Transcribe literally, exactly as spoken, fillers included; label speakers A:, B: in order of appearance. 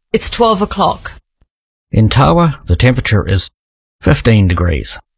A: It's twelve o'clock.
B: In Tawa, the temperature is fifteen degrees.